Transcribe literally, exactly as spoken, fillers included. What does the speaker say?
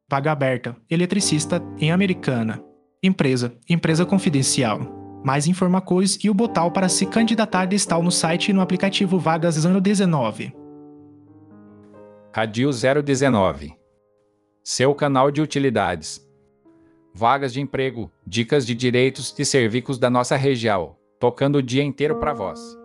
Vaga aberta, eletricista em Americana. Empresa, empresa confidencial. Mais informações e o botão para se candidatar está no site e no aplicativo Vagas zero dezenove. Radio zero dezenove. Seu canal de utilidades. Vagas de emprego, dicas de direitos e serviços da nossa região, tocando o dia inteiro para vós.